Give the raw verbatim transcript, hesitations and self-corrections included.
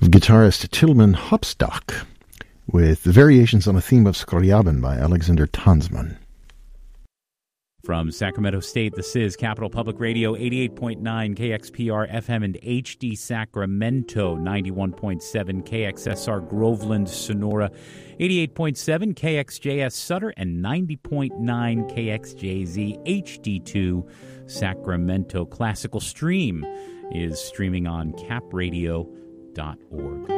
guitarist Tilman Hopstock with the variations on a theme of Skorjabin by Alexander Tansman. From Sacramento State, this is Capital Public Radio, eighty-eight point nine K X P R F M and H D Sacramento, ninety-one point seven K X S R Groveland, Sonora, eighty-eight point seven K X J S Sutter, and ninety point nine K X J Z H D two Sacramento. Classical Stream is streaming on cap radio dot org.